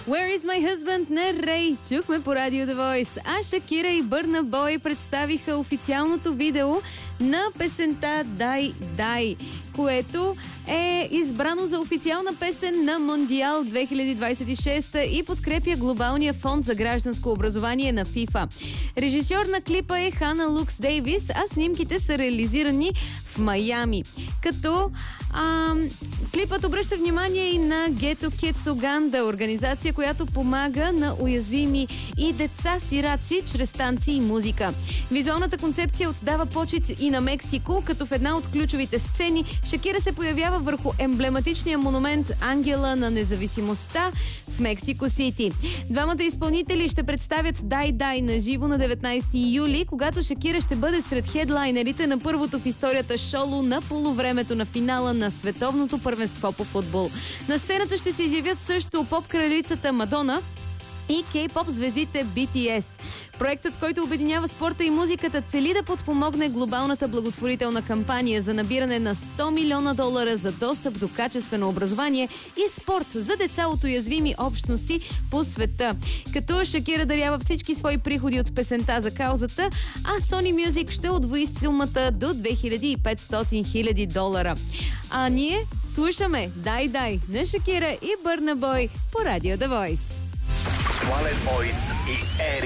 Where is my husband на Рей чухме по Радио The Voice, а Шакира и Бърна Бой представиха официалното видео на песента Дай Дай, което е избрано за официална песен на Мондиал 2026 и подкрепя Глобалния фонд за гражданско образование на ФИФА. Режисьор на клипа е Хана Лукс Дейвис, а снимките са реализирани в Майами. Като клипът обръща внимание и на Ghetto Kids Uganda, организация, която помага на уязвими и деца-сираци чрез танци и музика. Визуалната концепция отдава почит и на Мексико, като в една от ключовите сцени Шакира се появява върху емблематичния монумент Ангела на независимостта в Мексико Сити. Двамата изпълнители ще представят Дай Дай на живо на 19 юли, когато Шакира ще бъде сред хедлайнерите на първото в историята шоу на полувремето на финала на световното първенство по футбол. На сцената ще се изявят също поп-кралицата Мадона и кей-поп звездите BTS. Проектът, който обединява спорта и музиката, цели да подпомогне глобалната благотворителна кампания за набиране на $100 милиона за достъп до качествено образование и спорт за деца от уязвими общности по света. Като Шакира дарява всички свои приходи от песента за каузата, а Sony Music ще удвои сумата до $2500,000. А ние слушаме Дай Дай на Шакира и Бърна Бой по Радио The Voice. Planet Voice и Ери